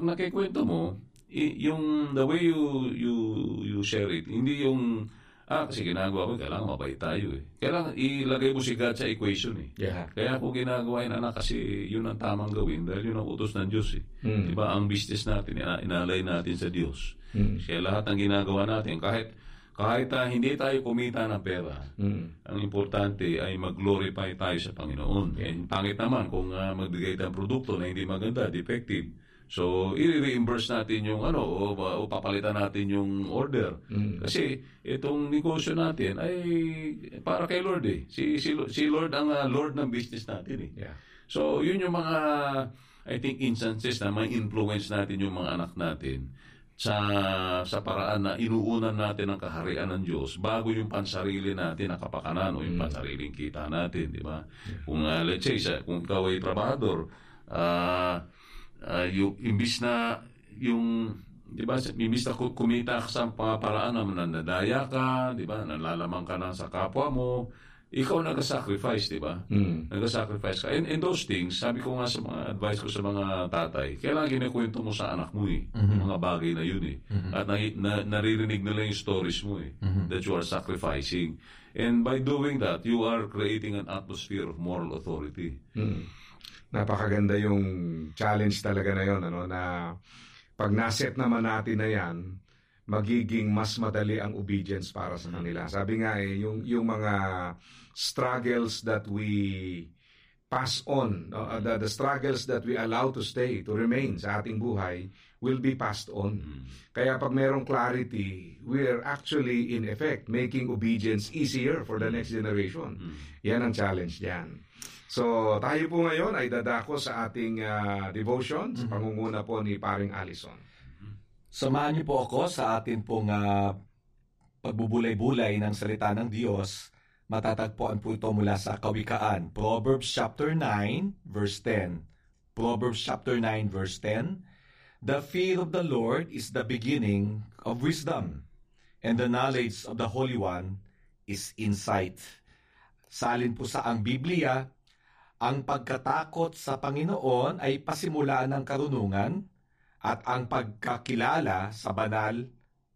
nakikwento mo, yung the way you share it, hindi yung kasi ginagawa ko, kailangan mabait tayo eh. Kailangan ilagay mo si God sa equation eh. Yeah. Kaya kung ginagawa yun, anak, kasi yun ang tamang gawin dahil yun ang utos ng Diyos eh. Diba, ang business natin, inalay natin sa Diyos. Kaya lahat ng ginagawa natin, kahit hindi tayo kumita ng pera, ang importante ay mag-glorify tayo sa Panginoon. And pangit naman kung magbigay tayong produkto na hindi maganda, defective. So, i-reimburse natin yung o papalitan natin yung order. Kasi itong negosyo natin ay para kay Lord eh. Si Lord ang Lord ng business natin eh. Yeah. So, yun yung mga, I think, instances na may influence natin yung mga anak natin sa paraan na inuunan natin ang kaharian ng Diyos bago yung pansarili natin na kapakanan o yung pansariling kita natin, di ba? Kung let's say, kung ikaw ay trabahador, yung imbis na yung, di ba, imbis na kumita ka sa paraan na nanadaya ka, di ba, nalalamang ka na sa kapwa mo, ikaw nag-sacrifice, di ba? Nag-sacrifice ka. And those things, sabi ko nga sa mga advice ko sa mga tatay, kailangan kinikwento mo sa anak mo eh. Yung mga bagay na yun eh. At naririnig nila yung stories mo eh. That you are sacrificing. And by doing that, you are creating an atmosphere of moral authority. Napakaganda yung challenge talaga na yun, na pag naset naman natin na yan, magiging mas madali ang obedience para sa kanila. Sabi nga yung mga struggles that we pass on, the struggles that we allow to remain sa ating buhay, will be passed on. Kaya pag merong clarity, we're actually in effect making obedience easier for the next generation. Yan ang challenge diyan. So, tayo po ngayon ay dadako sa ating devotion sa pangunguna po ni Paring Allison. Samahan niyo po ako sa atin pong pagbubulay-bulay ng salita ng Diyos. Matatagpuan po ito mula sa Kawikaan, Proverbs chapter 9, verse 10. Proverbs chapter 9, verse 10. The fear of the Lord is the beginning of wisdom, and the knowledge of the Holy One is insight. Salin po sa ang Biblia, ang pagkatakot sa Panginoon ay pasimulaan ng karunungan, at ang pagkakilala sa banal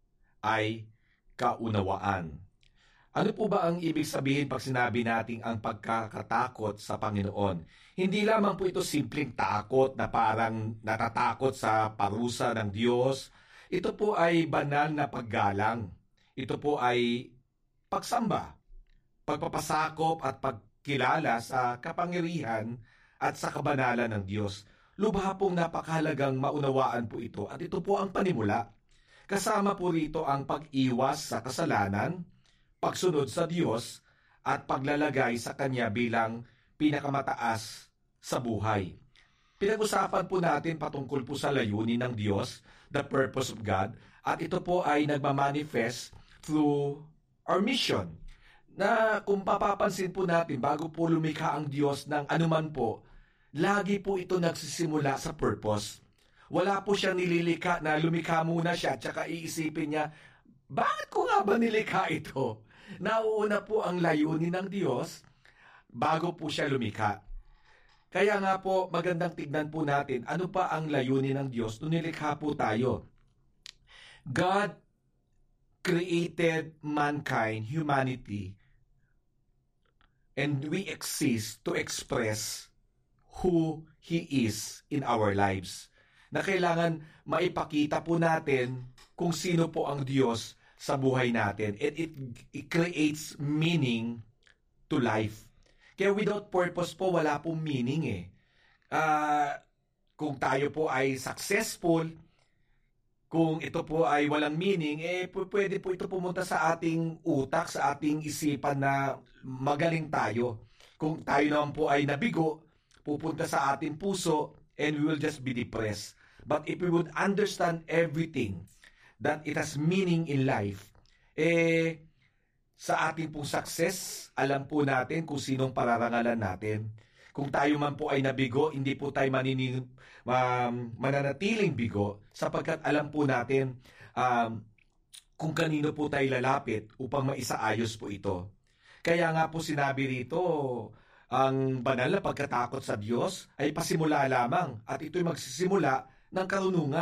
ay kaunawaan. Ano po ba ang ibig sabihin pag sinabi nating ang pagkakatakot sa Panginoon? Hindi lamang po ito simpleng takot na parang natatakot sa parusa ng Diyos. Ito po ay banal na paggalang. Ito po ay pagsamba, pagpapasakop at pagkilala sa kapangyarihan at sa kabanalan ng Diyos. Lubha pong napakahalagang maunawaan po ito at ito po ang panimula. Kasama po rito ang pag-iwas sa kasalanan, pagsunod sa Diyos, at paglalagay sa Kanya bilang pinakamataas sa buhay. Pinag-usapan po natin patungkol po sa layunin ng Diyos, the purpose of God, at ito po ay nagmamanifest through our mission. Na kung papapansin po natin, bago po lumikha ang Diyos ng anuman po, lagi po ito nagsisimula sa purpose. Wala po siyang nililikha na lumikha muna siya tsaka iisipin niya, bakit ko nga ba nilikha ito? Nauuna po ang layunin ng Diyos bago po siya lumikha. Kaya nga po magandang tignan po natin ano pa ang layunin ng Diyos nung nilikha po tayo. God created mankind, humanity, and we exist to express who He is in our lives. Na kailangan maipakita po natin kung sino po ang Diyos sa buhay natin. And it creates meaning to life. Kaya without purpose po, wala pong meaning eh. Kung tayo po ay successful, kung ito po ay walang meaning, pwede po ito pumunta sa ating utak, sa ating isipan na magaling tayo. Kung tayo naman po ay nabigo, pupunta sa ating puso, and we will just be depressed. But if we would understand everything, that it has meaning in life, sa ating pong success, alam po natin kung sinong pararangalan natin. Kung tayo man po ay nabigo, hindi po tayo mananatiling bigo, sapagkat alam po natin kung kanino po tayo lalapit upang maisaayos po ito. Kaya nga po sinabi rito, ang banal na pagkatakot sa Diyos ay pasimula lamang at ito'y magsisimula ng karunungan.